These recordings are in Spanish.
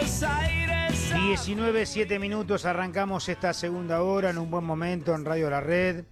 19, 7 minutos, arrancamos esta segunda hora en un buen momento en Radio La Red.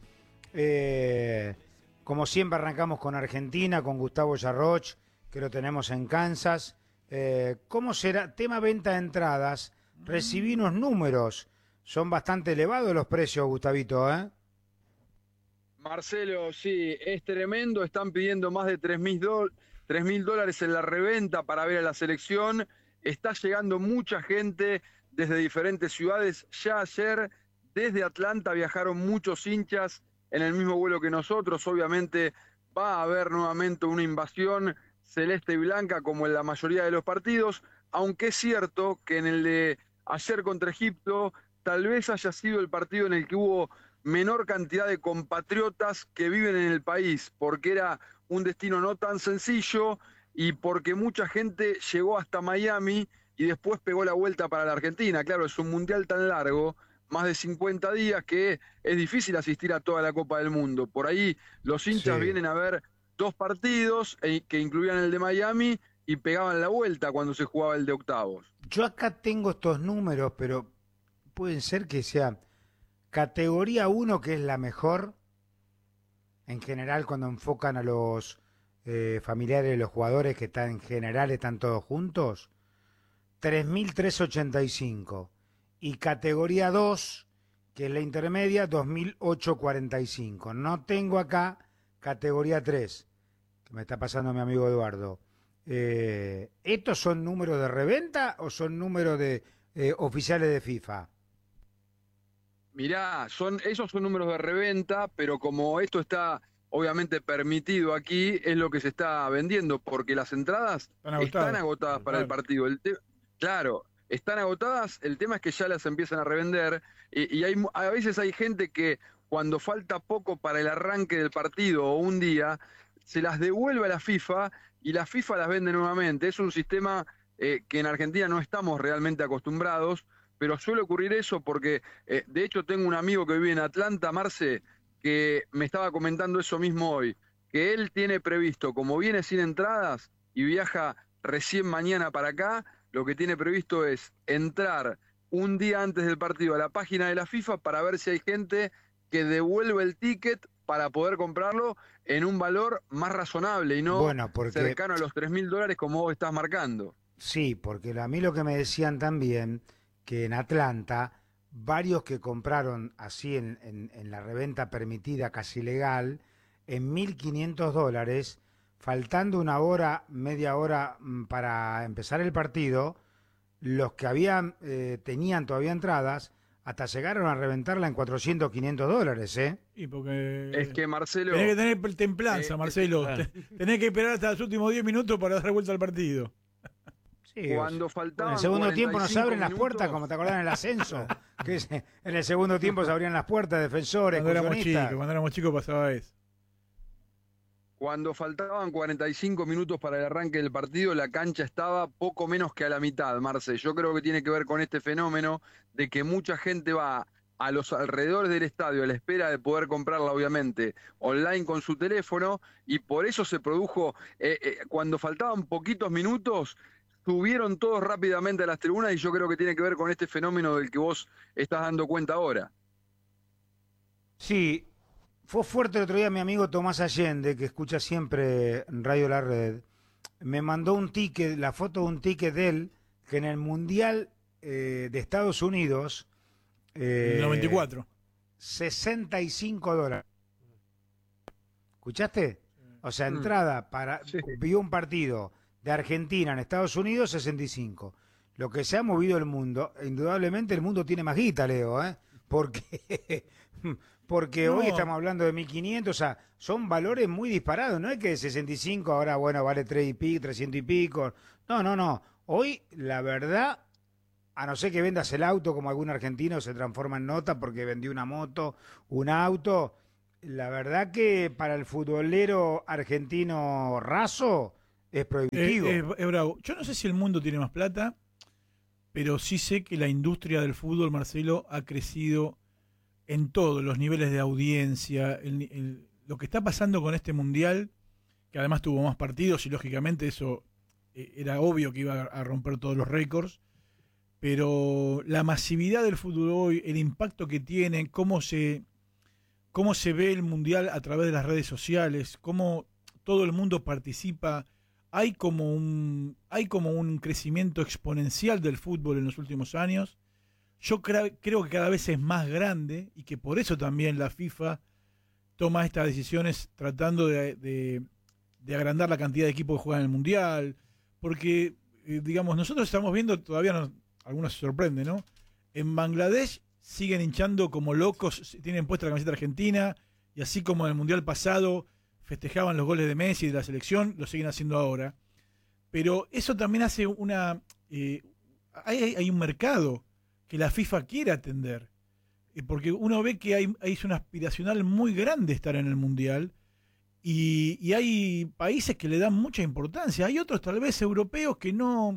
Como siempre arrancamos con Argentina, con Gustavo Yarroch, que lo tenemos en Kansas. ¿Cómo será? Tema venta de entradas. Recibí unos números. Son bastante elevados los precios, Gustavito, ¿eh? Marcelo, sí, es tremendo. Están pidiendo más de $3.000 en la reventa para ver a la selección. Está llegando mucha gente desde diferentes ciudades. Ya ayer desde Atlanta viajaron muchos hinchas en el mismo vuelo que nosotros. Obviamente va a haber nuevamente una invasión celeste y blanca como en la mayoría de los partidos, aunque es cierto que en el de ayer contra Egipto tal vez haya sido el partido en el que hubo menor cantidad de compatriotas que viven en el país, porque era un destino no tan sencillo y porque mucha gente llegó hasta Miami y después pegó la vuelta para la Argentina. Claro, es un mundial tan largo, más de 50 días, que es difícil asistir a toda la Copa del Mundo. Por ahí los hinchas vienen a ver 2 partidos que incluían el de Miami y pegaban la vuelta cuando se jugaba el de octavos. Yo acá tengo estos números, pero pueden ser que sea categoría 1, que es la mejor, en general cuando enfocan a los familiares de los jugadores, que están en general están todos juntos, 3.385. Y categoría 2, que es la intermedia, 2.845. No tengo acá categoría 3, que me está pasando mi amigo Eduardo. ¿Estos son números de reventa o son números de oficiales de FIFA? Mirá, esos son números de reventa, pero como esto está obviamente permitido aquí, es lo que se está vendiendo, porque las entradas están agotadas para el partido. Claro, están agotadas, el tema es que ya las empiezan a revender, y a veces hay gente que cuando falta poco para el arranque del partido o un día, se las devuelve a la FIFA y la FIFA las vende nuevamente. Es un sistema que en Argentina no estamos realmente acostumbrados, pero suele ocurrir eso porque, de hecho, tengo un amigo que vive en Atlanta, Marce, que me estaba comentando eso mismo hoy, que él tiene previsto, como viene sin entradas y viaja recién mañana para acá, lo que tiene previsto es entrar un día antes del partido a la página de la FIFA para ver si hay gente que devuelve el ticket para poder comprarlo en un valor más razonable y no cercano a los $3.000 como vos estás marcando. Sí, porque a mí lo que me decían también, que en Atlanta, varios que compraron así en la reventa permitida, casi legal, en $1.500, faltando una hora, media hora para empezar el partido, los que tenían todavía entradas, hasta llegaron a reventarla en $400, $500, Y porque es que, Marcelo, tenés que tener templanza, Marcelo. Tenés que esperar hasta los últimos 10 minutos para dar vuelta al partido. Sí, cuando faltaban en el segundo tiempo no se abren las minutos, puertas, como te acordás en el ascenso, que en el segundo tiempo se abrían las puertas, defensores, cuando éramos chicos pasaba eso. Cuando faltaban 45 minutos para el arranque del partido, la cancha estaba poco menos que a la mitad, Marce. Yo creo que tiene que ver con este fenómeno de que mucha gente va a los alrededores del estadio a la espera de poder comprarla, obviamente, online con su teléfono, y por eso se produjo, cuando faltaban poquitos minutos, subieron todos rápidamente a las tribunas, y yo creo que tiene que ver con este fenómeno del que vos estás dando cuenta ahora. Sí, fue fuerte el otro día mi amigo Tomás Allende, que escucha siempre Radio La Red, me mandó un ticket, la foto de un ticket de él, que en el Mundial de Estados Unidos... el 94. $65. ¿Escuchaste? O sea, entrada para... Sí. Vio un partido de Argentina en Estados Unidos, 65. Lo que se ha movido el mundo, indudablemente el mundo tiene más guita, Leo, ¿eh? Porque hoy estamos hablando de 1.500, o sea, son valores muy disparados, no es que 65 ahora, bueno, vale 300 y pico, no, hoy la verdad, a no ser que vendas el auto como algún argentino se transforma en nota porque vendió una moto, un auto, la verdad que para el futbolero argentino raso es prohibitivo. Es bravo. Yo no sé si el mundo tiene más plata, pero sí sé que la industria del fútbol, Marcelo, ha crecido en todos los niveles de audiencia. Lo que está pasando con este mundial, que además tuvo más partidos y lógicamente eso era obvio que iba a romper todos los récords, pero la masividad del fútbol hoy, el impacto que tiene, cómo se ve el Mundial a través de las redes sociales, cómo todo el mundo participa, hay como un crecimiento exponencial del fútbol en los últimos años. Yo creo que cada vez es más grande y que por eso también la FIFA toma estas decisiones tratando de agrandar la cantidad de equipos que juegan en el Mundial, porque, digamos, nosotros estamos viendo, todavía algunos se sorprenden, ¿no? En Bangladesh siguen hinchando como locos, tienen puesta la camiseta argentina, y así como en el Mundial pasado festejaban los goles de Messi y de la selección, lo siguen haciendo ahora. Pero eso también hace hay un mercado que la FIFA quiere atender, porque uno ve que hay una aspiracional muy grande estar en el Mundial, y hay países que le dan mucha importancia. Hay otros tal vez europeos que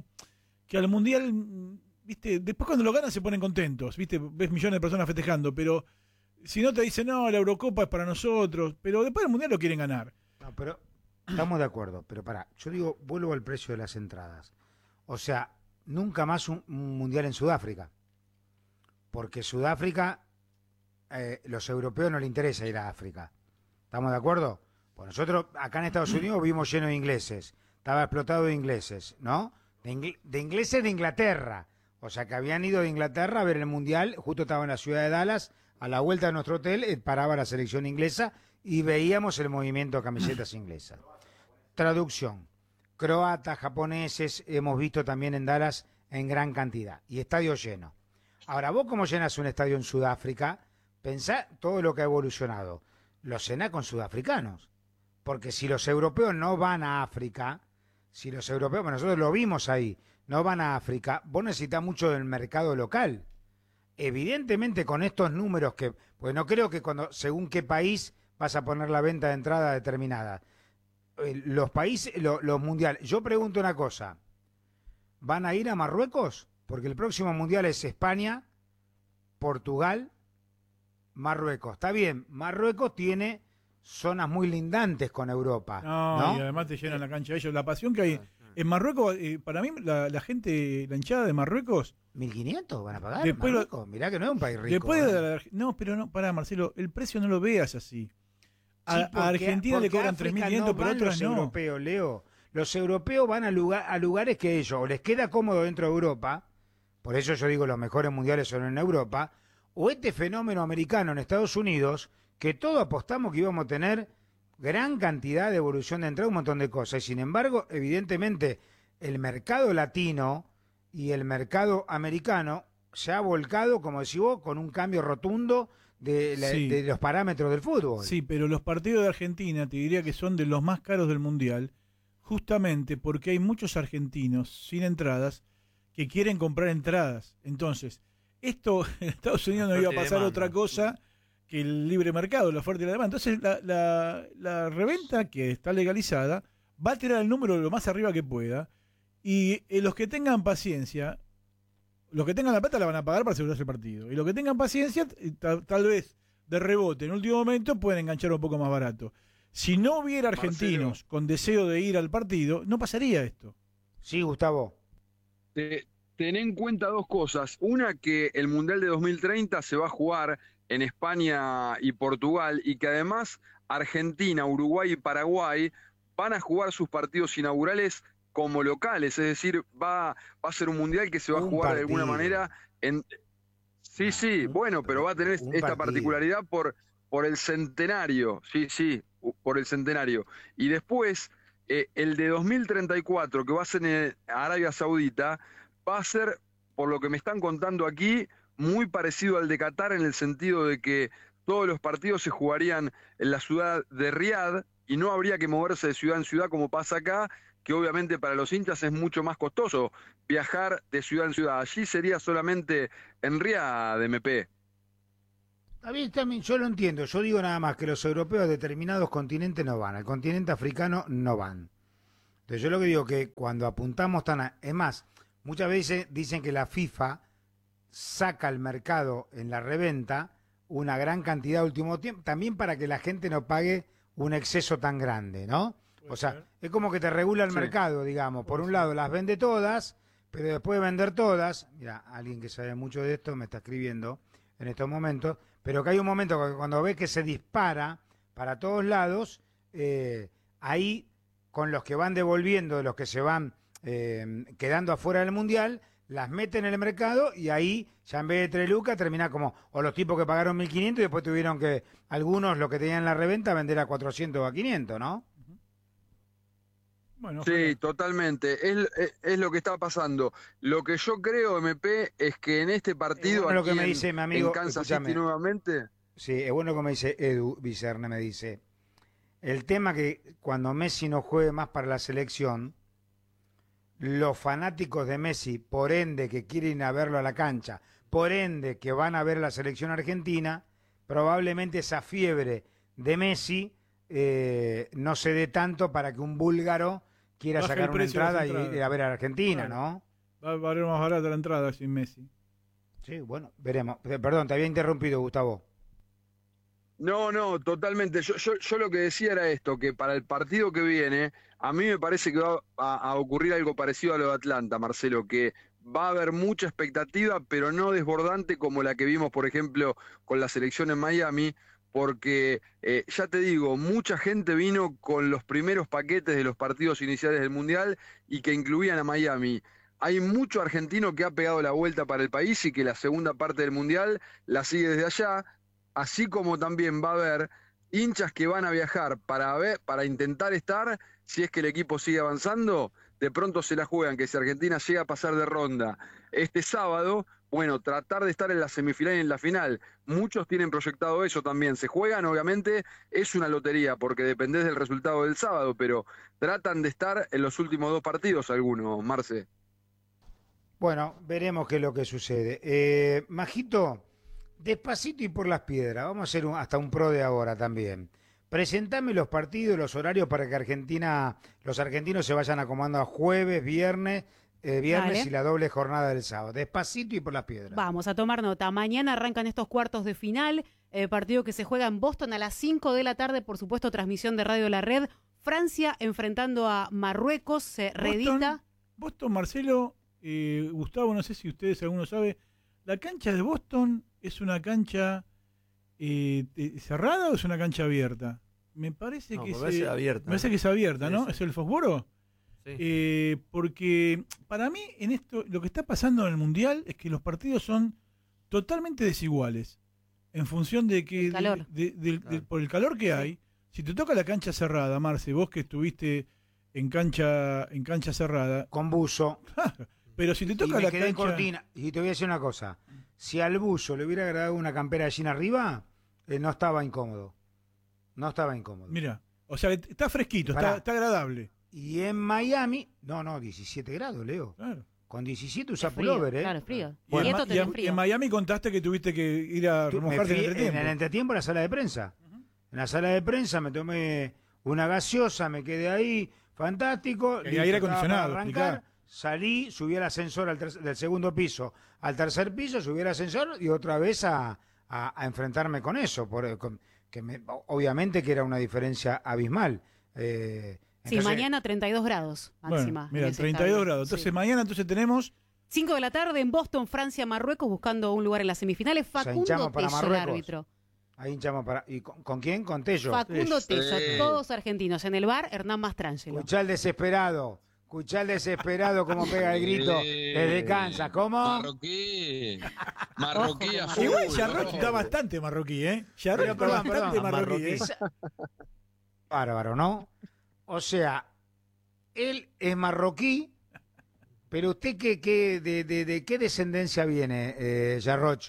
al Mundial, ¿viste? Después cuando lo ganan se ponen contentos, ¿viste? Ves millones de personas festejando, pero si no te dicen, no, la Eurocopa es para nosotros, pero después del Mundial lo quieren ganar. No, pero estamos de acuerdo, pero pará, yo digo, vuelvo al precio de las entradas. O sea, nunca más un Mundial en Sudáfrica, porque Sudáfrica, los europeos no les interesa ir a África. ¿Estamos de acuerdo? Pues nosotros acá en Estados Unidos vimos lleno de ingleses, estaba explotado de ingleses, ¿no? De ingleses de Inglaterra, o sea que habían ido de Inglaterra a ver el Mundial, justo estaba en la ciudad de Dallas, a la vuelta de nuestro hotel paraba la selección inglesa y veíamos el movimiento de camisetas inglesas. Traducción, croatas, japoneses, hemos visto también en Dallas en gran cantidad, y estadio lleno. Ahora, vos como llenas un estadio en Sudáfrica, pensá todo lo que ha evolucionado, lo llená con sudafricanos, porque si los europeos no van a África, si los europeos, bueno, nosotros lo vimos ahí, no van a África, vos necesitás mucho del mercado local. Evidentemente con estos números pues no creo que según qué país vas a poner la venta de entrada determinada. Los países, los mundiales, yo pregunto una cosa, ¿van a ir a Marruecos? Porque el próximo mundial es España, Portugal, Marruecos. Está bien, Marruecos tiene zonas muy lindantes con Europa. ¿No? Y además te llenan la cancha de ellos. La pasión que hay en Marruecos, para mí, la gente, la hinchada de Marruecos. 1.500 van a pagar. Después Marruecos. Mirá que no es un país rico. No, pero no, pará, Marcelo, el precio no lo veas así. A Argentina le cobran 3.500, pero otros no. Europeos, Leo. Los europeos van a lugares que ellos o les queda cómodo dentro de Europa, por eso yo digo los mejores mundiales son en Europa, o este fenómeno americano en Estados Unidos, que todos apostamos que íbamos a tener gran cantidad de evolución de entrada, un montón de cosas. Y sin embargo, evidentemente, el mercado latino y el mercado americano se ha volcado, como decís vos, con un cambio rotundo de los parámetros del fútbol. Sí, pero los partidos de Argentina, te diría que son de los más caros del Mundial, justamente porque hay muchos argentinos sin entradas que quieren comprar entradas. Entonces, esto en Estados Unidos no iba a pasar otra cosa que el libre mercado, la oferta y la demanda. Entonces, la reventa, que está legalizada, va a tirar el número lo más arriba que pueda, y los que tengan paciencia, los que tengan la plata la van a pagar para asegurarse el partido, y los que tengan paciencia, tal vez de rebote en último momento, pueden enganchar un poco más barato. Si no hubiera argentinos, Marcelo, con deseo de ir al partido, no pasaría esto. Sí, Gustavo. Ten en cuenta dos cosas. Una, que el Mundial de 2030 se va a jugar en España y Portugal, y que además Argentina, Uruguay y Paraguay van a jugar sus partidos inaugurales como locales, es decir, va a ser un Mundial que se va a jugar de alguna manera en... Sí, bueno, pero va a tener esta particularidad por el centenario, por el centenario. Y después, el de 2034, que va a ser en Arabia Saudita, va a ser, por lo que me están contando aquí, muy parecido al de Qatar, en el sentido de que todos los partidos se jugarían en la ciudad de Riad y no habría que moverse de ciudad en ciudad como pasa acá, que obviamente para los hinchas es mucho más costoso viajar de ciudad en ciudad. Allí sería solamente en Riad, MP. A mí también, yo lo entiendo, yo digo nada más que los europeos a determinados continentes no van, al continente africano no van. Entonces yo lo que digo que cuando apuntamos es más, muchas veces dicen que la FIFA saca al mercado en la reventa una gran cantidad de último tiempo, también para que la gente no pague un exceso tan grande, ¿no? O sea, es como que te regula el mercado, digamos. Por un lado las vende todas, pero después de vender todas, mira, alguien que sabe mucho de esto me está escribiendo en estos momentos, pero que hay un momento que cuando ves que se dispara para todos lados, ahí con los que van devolviendo, los que se van quedando afuera del Mundial, las meten en el mercado y ahí ya en vez de 3 lucas termina como, o los tipos que pagaron 1.500 y después tuvieron que, algunos lo que tenían en la reventa, vender a 400 o a 500, ¿no? Bueno, sí, totalmente. Es lo que está pasando. Lo que yo creo, MP, es que en este partido bueno, lo que me dice mi amigo, en Kansas City nuevamente. Sí, es bueno lo que me dice Edu Vicerne, me dice. El tema que cuando Messi no juegue más para la selección, los fanáticos de Messi, por ende que quieren a verlo a la cancha, por ende que van a ver la selección argentina, probablemente esa fiebre de Messi no se dé tanto para que un búlgaro quiera sacar una entrada y ir a ver a Argentina, claro. ¿No? Va a valer más barata la entrada sin Messi. Sí, bueno, veremos. Perdón, te había interrumpido, Gustavo. No, totalmente. Yo lo que decía era esto, que para el partido que viene, a mí me parece que va a ocurrir algo parecido a lo de Atlanta, Marcelo, que va a haber mucha expectativa, pero no desbordante como la que vimos, por ejemplo, con la selección en Miami, porque ya te digo, mucha gente vino con los primeros paquetes de los partidos iniciales del Mundial y que incluían a Miami. Hay mucho argentino que ha pegado la vuelta para el país y que la segunda parte del Mundial la sigue desde allá, así como también va a haber hinchas que van a viajar para intentar estar, si es que el equipo sigue avanzando, de pronto se la juegan, que si Argentina llega a pasar de ronda este sábado, bueno, tratar de estar en la semifinal y en la final. Muchos tienen proyectado eso también. Se juegan, obviamente, es una lotería, porque dependés del resultado del sábado, pero tratan de estar en los últimos 2 partidos algunos, Marce. Bueno, veremos qué es lo que sucede. Majito, despacito y por las piedras, vamos a hacer hasta un pro de ahora también. Presentame los partidos, los horarios para que los argentinos se vayan acomodando a jueves, viernes y la doble jornada del sábado. Despacito y por las piedras. Vamos a tomar nota. Mañana arrancan estos cuartos de final, partido que se juega en Boston a las 5 de la tarde, por supuesto, transmisión de Radio La Red. Francia enfrentando a Marruecos, se reedita. Boston, Marcelo, Gustavo, no sé si ustedes alguno sabe, ¿la cancha de Boston es una cancha cerrada o es una cancha abierta? Me parece que es abierta. Me parece que es abierta, ¿no? ¿Es el Fosforo? Sí. Porque para mí en esto lo que está pasando en el Mundial es que los partidos son totalmente desiguales en función de que por el calor que hay. Si te toca la cancha cerrada, Marce, vos que estuviste en cancha cerrada con buzo, pero si te toca la cancha cortina, y te voy a decir una cosa, si al buzo le hubiera agregado una campera de jean arriba, no estaba incómodo. Mira, o sea, está fresquito, está agradable. Y en Miami, 17 grados, Leo. Claro. Con 17 usa pullover, Claro, es frío. Bueno, y en Miami contaste que tuviste que ir a remojarte en el entretiempo. En el entretiempo en la sala de prensa. En la sala de prensa me tomé una gaseosa, me quedé ahí, fantástico. Y aire acondicionado. Salí, subí al ascensor del segundo piso al tercer piso, subí al ascensor y otra vez a enfrentarme con eso. Obviamente que era una diferencia abismal. Sí, mañana 32 grados máxima. Bueno, mira, 32 grados. Entonces mañana tenemos 5 de la tarde en Boston, Francia, Marruecos, buscando un lugar en las semifinales. Facundo Tello, el árbitro. Ahí hinchamos para... ¿Y con quién? Con Tello. Facundo Tello, todos argentinos. En el bar, Hernán Mastrangelo. Escuchá el desesperado cómo pega el grito desde Kansas. ¿Cómo? Marroquí a full. Igual Jarroch está bastante marroquí, ¿eh? Jarroch está bastante marroquí. Bárbaro, ¿no? O sea, él es marroquí, pero usted de qué descendencia viene, Jarroch?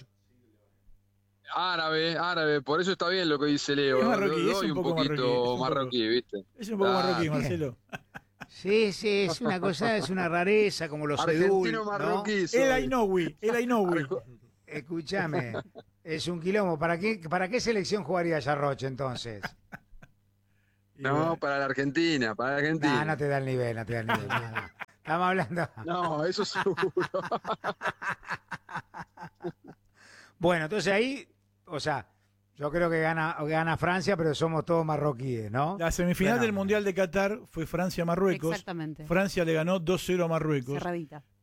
Árabe, por eso está bien lo que dice Leo. Es marroquí, es un poquito marroquí, ¿viste? Es un poco marroquí, Marcelo. Sí, es una cosa, es una rareza, como los edul, ¿no? El Ainoui. Escúchame, es un quilombo. ¿Para qué selección jugaría Jarroch entonces? No, para la Argentina, No te da el nivel, Estamos hablando. No, eso seguro. Bueno, entonces ahí, o sea, yo creo que gana Francia, pero somos todos marroquíes, ¿no? La semifinal del Mundial de Qatar fue Francia-Marruecos. Exactamente. Francia le ganó 2-0 a Marruecos. Cerradita.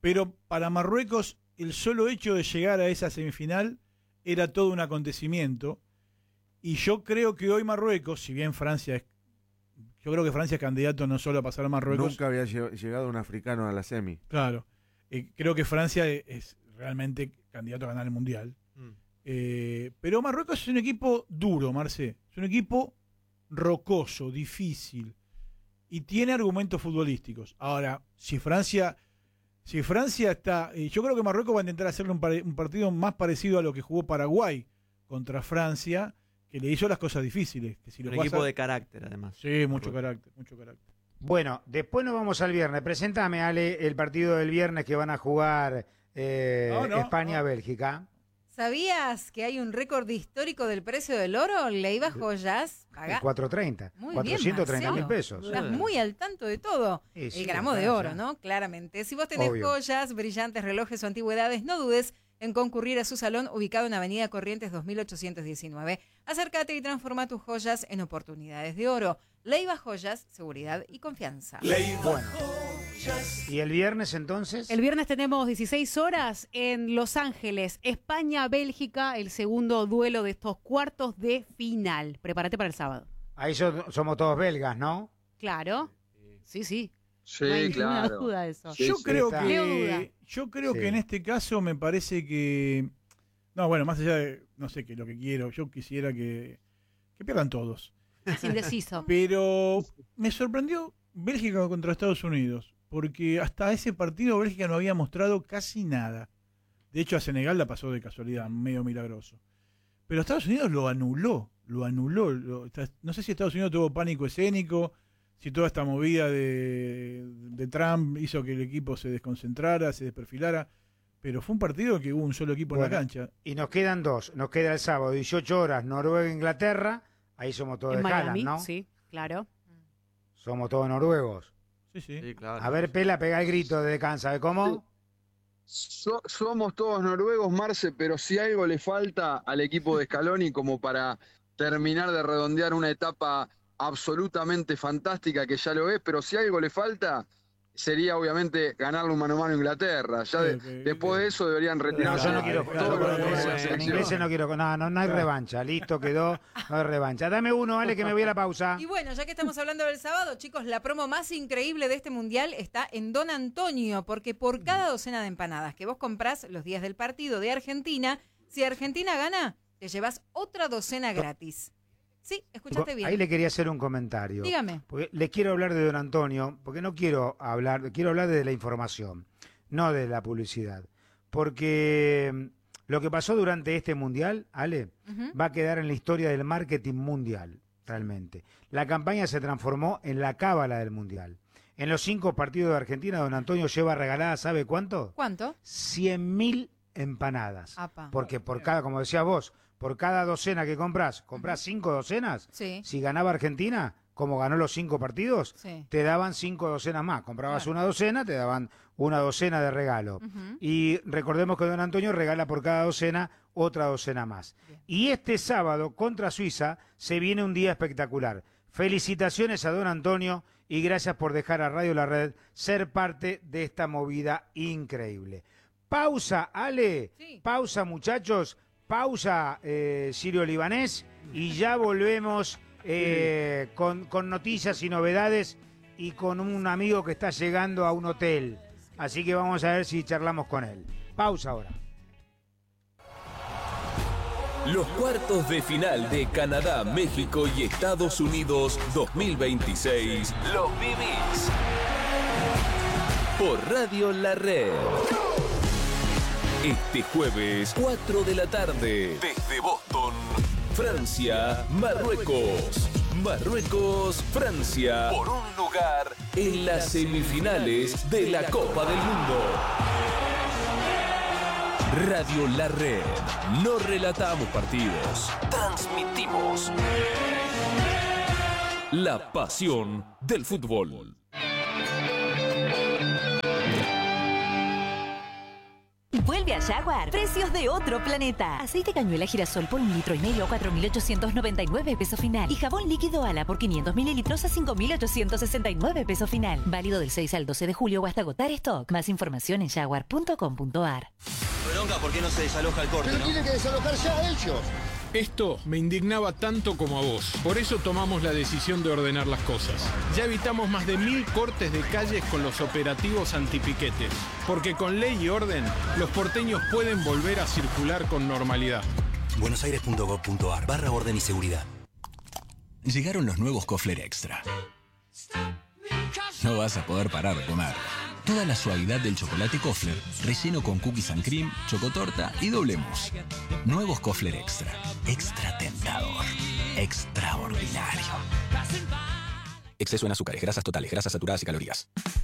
Pero para Marruecos, el solo hecho de llegar a esa semifinal era todo un acontecimiento. Y yo creo que hoy Marruecos, si bien Francia es... Yo creo que Francia es candidato no solo a pasar a Marruecos. Nunca había llegado un africano a la semi. Claro. Creo que Francia es realmente candidato a ganar el Mundial. Pero Marruecos es un equipo duro, Marce. Es un equipo rocoso, difícil. Y tiene argumentos futbolísticos. Ahora, si Francia está... yo creo que Marruecos va a intentar hacerle un partido más parecido a lo que jugó Paraguay contra Francia, que le hizo las cosas difíciles. Que si un equipo de carácter, además. Sí, mucho carácter. Bueno, después nos vamos al viernes. Presentame, Ale, el partido del viernes que van a jugar España-Bélgica. ¿Sabías que hay un récord histórico del precio del oro? Leiva Joyas paga 430. 430.000 pesos. Estás muy al tanto de todo. Sí, el gramo de oro, ya. ¿no? Claramente. Si vos tenés Obvio. joyas, brillantes, relojes o antigüedades, no dudes en concurrir a su salón ubicado en Avenida Corrientes 2819. Acércate y transforma tus joyas en oportunidades de oro. Leiva Joyas, seguridad y confianza. Bueno. ¿Y el viernes entonces? El viernes tenemos 16 horas en Los Ángeles, España-Bélgica, el segundo duelo de estos cuartos de final. Prepárate para el sábado. Ahí somos todos belgas, ¿no? Claro. Sí. Sí, No hay ninguna claro. duda de eso. Sí, Yo sí, creo está. que en este caso me parece que... No, bueno, más allá de... No sé qué lo que quiero. Yo quisiera que pierdan todos. Es indeciso. Pero me sorprendió Bélgica contra Estados Unidos, porque hasta ese partido Bélgica no había mostrado casi nada. De hecho, a Senegal la pasó de casualidad, medio milagroso. Pero Estados Unidos lo anuló. No sé si Estados Unidos tuvo pánico escénico, si toda esta movida de Trump hizo que el equipo se desconcentrara, se desperfilara. Pero fue un partido que hubo un solo equipo en la cancha. Y nos quedan dos. Nos queda el sábado, 18 horas, Noruega-Inglaterra. Ahí somos todos En de Miami, Haaland, ¿no? sí, claro. Somos todos noruegos. Sí. Claro. A ver, Pela, pega el grito desde Kansas. ¿Sabe cómo? Somos todos noruegos, Marce, pero si algo le falta al equipo de Scaloni como para terminar de redondear una etapa absolutamente fantástica, que ya lo es, pero si algo le falta, sería obviamente ganarle un mano a mano a Inglaterra. Ya después de eso deberían retirarse. No, yo no quiero. todo lo que En sea selección. inglés no quiero. No hay revancha. Listo, quedó. No hay revancha. Dame uno, Ale, que me voy a la pausa. Y bueno, ya que estamos hablando del sábado, chicos, la promo más increíble de este mundial está en Don Antonio, porque por cada docena de empanadas que vos comprás los días del partido de Argentina, si Argentina gana, te llevas otra docena gratis. Sí, escuchaste bien. Ahí le quería hacer un comentario. Dígame. Porque le quiero hablar de Don Antonio, porque no quiero hablar de la información, no de la publicidad. Porque lo que pasó durante este mundial, Ale, va a quedar en la historia del marketing mundial, realmente. La campaña se transformó en la cábala del mundial. En los 5 partidos de Argentina, Don Antonio lleva regalada, ¿sabe cuánto? ¿Cuánto? 100.000 empanadas. Apa. Porque por cada, como decías vos, por cada docena que comprás 5 docenas. Sí. Si ganaba Argentina, como ganó los 5 partidos, Sí. te daban 5 docenas más. Comprabas Claro. una docena, te daban una docena de regalo. Y recordemos que Don Antonio regala por cada docena otra docena más. Bien. Y este sábado contra Suiza se viene un día espectacular. Felicitaciones a Don Antonio y gracias por dejar a Radio La Red ser parte de esta movida increíble. Pausa, Ale. Sí. Pausa, muchachos. Pausa, Sirio Libanés. Y ya volvemos con noticias y novedades y con un amigo que está llegando a un hotel. Así que vamos a ver si charlamos con él. Pausa ahora. Los cuartos de final de Canadá, México y Estados Unidos 2026 los vivís por Radio La Red. Este jueves, 4 de la tarde, desde Boston, Francia, Marruecos. Marruecos, Francia, por un lugar en las semifinales de la Copa del Mundo. Radio La Red. No relatamos partidos, transmitimos la pasión del fútbol. Vuelve a Jaguar. Precios de otro planeta. Aceite cañuela girasol por 1,5 litros a 4.899 pesos final. Y jabón líquido Ala por 500 mililitros a 5.869 pesos final. Válido del 6 al 12 de julio o hasta agotar stock. Más información en jaguar.com.ar. Bronca, ¿por qué no se desaloja el corte? Pero tienen que desalojar ya ellos. Esto me indignaba tanto como a vos. Por eso tomamos la decisión de ordenar las cosas. Ya evitamos más de 1.000 cortes de calles con los operativos antipiquetes. Porque con ley y orden, los porteños pueden volver a circular con normalidad. buenosaires.gov.ar/orden y seguridad. Llegaron los nuevos Kofler Extra. No vas a poder parar de comer. Toda la suavidad del chocolate Kofler, relleno con cookies and cream, chocotorta y doble mousse. Nuevos Kofler Extra. Extra tentador. Extraordinario. Exceso en azúcares, grasas totales, grasas saturadas y calorías.